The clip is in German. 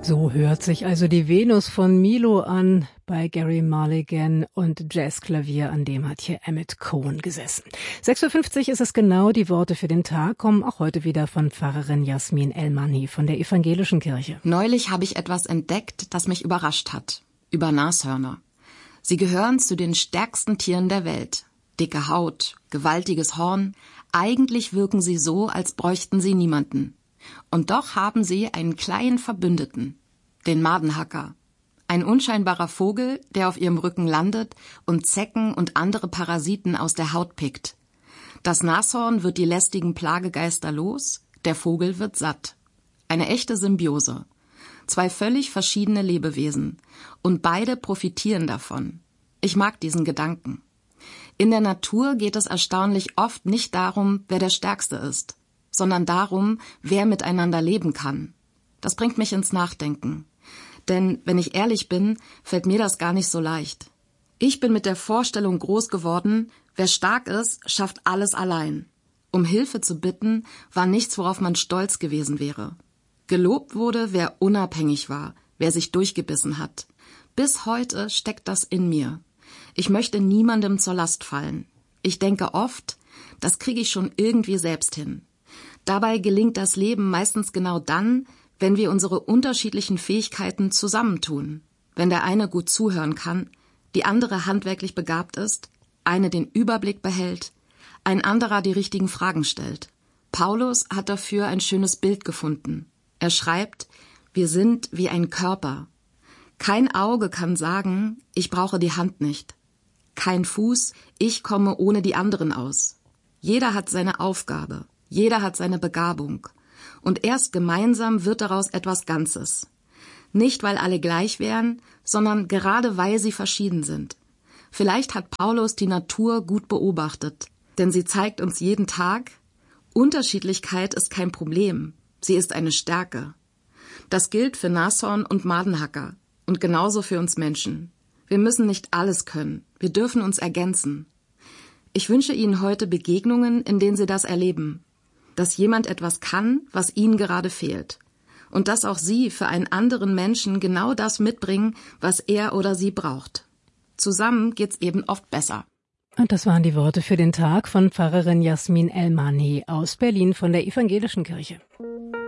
So hört sich also die Venus von Milo an bei Gary Mulligan und Jazzklavier, an dem hat hier Emmett Cohen gesessen. 6:50 Uhr ist es genau, die Worte für den Tag kommen auch heute wieder von Pfarrerin Jasmin El-Mani von der Evangelischen Kirche. Neulich habe ich etwas entdeckt, das mich überrascht hat. Über Nashörner. Sie gehören zu den stärksten Tieren der Welt. Dicke Haut, gewaltiges Horn. Eigentlich wirken sie so, als bräuchten sie niemanden. Und doch haben sie einen kleinen Verbündeten, den Madenhacker. Ein unscheinbarer Vogel, der auf ihrem Rücken landet und Zecken und andere Parasiten aus der Haut pickt. Das Nashorn wird die lästigen Plagegeister los, der Vogel wird satt. Eine echte Symbiose. Zwei völlig verschiedene Lebewesen. Und beide profitieren davon. Ich mag diesen Gedanken. In der Natur geht es erstaunlich oft nicht darum, wer der Stärkste ist, sondern darum, wer miteinander leben kann. Das bringt mich ins Nachdenken. Denn, wenn ich ehrlich bin, fällt mir das gar nicht so leicht. Ich bin mit der Vorstellung groß geworden, wer stark ist, schafft alles allein. Um Hilfe zu bitten, war nichts, worauf man stolz gewesen wäre. Gelobt wurde, wer unabhängig war, wer sich durchgebissen hat. Bis heute steckt das in mir. Ich möchte niemandem zur Last fallen. Ich denke oft, das kriege ich schon irgendwie selbst hin. Dabei gelingt das Leben meistens genau dann, wenn wir unsere unterschiedlichen Fähigkeiten zusammentun. Wenn der eine gut zuhören kann, die andere handwerklich begabt ist, eine den Überblick behält, ein anderer die richtigen Fragen stellt. Paulus hat dafür ein schönes Bild gefunden. Er schreibt, wir sind wie ein Körper. Kein Auge kann sagen, ich brauche die Hand nicht. Kein Fuß, ich komme ohne die anderen aus. Jeder hat seine Aufgabe. Jeder hat seine Begabung. Und erst gemeinsam wird daraus etwas Ganzes. Nicht, weil alle gleich wären, sondern gerade weil sie verschieden sind. Vielleicht hat Paulus die Natur gut beobachtet, denn sie zeigt uns jeden Tag, Unterschiedlichkeit ist kein Problem, sie ist eine Stärke. Das gilt für Nashorn und Madenhacker und genauso für uns Menschen. Wir müssen nicht alles können, wir dürfen uns ergänzen. Ich wünsche Ihnen heute Begegnungen, in denen Sie das erleben. Dass jemand etwas kann, was Ihnen gerade fehlt. Und dass auch Sie für einen anderen Menschen genau das mitbringen, was er oder sie braucht. Zusammen geht's eben oft besser. Und das waren die Worte für den Tag von Pfarrerin Jasmin El-Mani aus Berlin von der Evangelischen Kirche.